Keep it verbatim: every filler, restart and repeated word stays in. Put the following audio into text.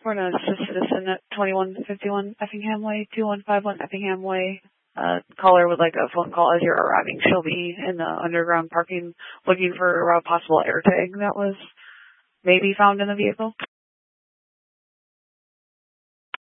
Florida, it's just citizen at twenty-one fifty-one Effingham Way, two one five one Effingham Way. Uh, caller would like a phone call as you're arriving. She'll be in the underground parking looking for a possible air tag that was maybe found in the vehicle.